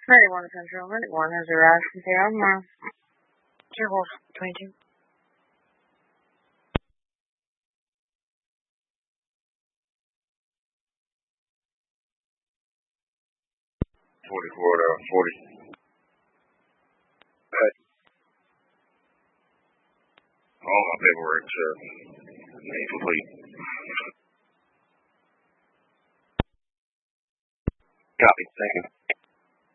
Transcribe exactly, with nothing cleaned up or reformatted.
ninety-one Central, ninety-one has arrived from Sierra Mar. Sierra Wolf, twenty-two. forty-four to forty. But all my paperwork's uh, incomplete. Copy. Thank you.